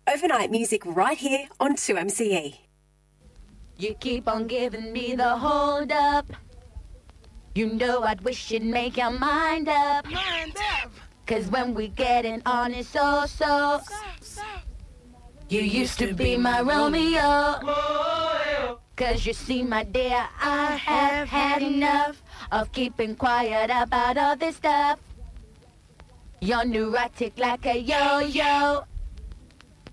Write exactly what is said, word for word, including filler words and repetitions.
overnight music right here on two M C E. You keep on giving me the hold up. You know I'd wish you'd make your mind up. Mind up. Cause when we getting on it's so so. You used to be my Romeo. Cause you see my dear, I have had enough of keeping quiet about all this stuff. You're neurotic like a yo-yo.